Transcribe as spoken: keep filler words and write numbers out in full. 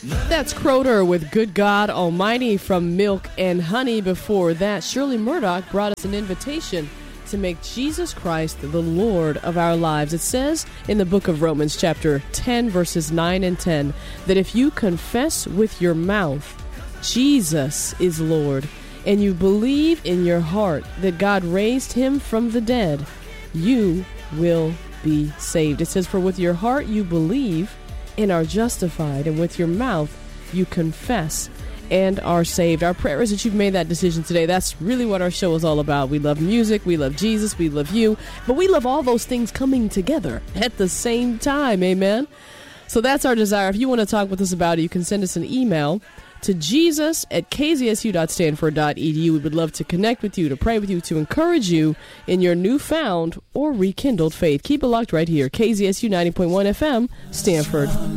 That's Croter with Good God Almighty from Milk and Honey. Before that, Shirley Murdoch brought us an invitation to make Jesus Christ the Lord of our lives. It says in the book of Romans chapter ten, verses nine and ten, that if you confess with your mouth Jesus is Lord, and you believe in your heart that God raised him from the dead, you will be saved. It says, for with your heart you believe and are justified, and with your mouth you confess and are saved. Our prayer is that you've made that decision today. That's really what our show is all about. We love music, we love Jesus, we love you, but we love all those things coming together at the same time. Amen. So that's our desire. If you want to talk with us about it, you can send us an email to jesus at k z s u dot stanford dot e d u. We would love to connect with you, to pray with you, to encourage you in your newfound or rekindled faith. Keep it locked right here. K Z S U ninety point one F M, Stanford.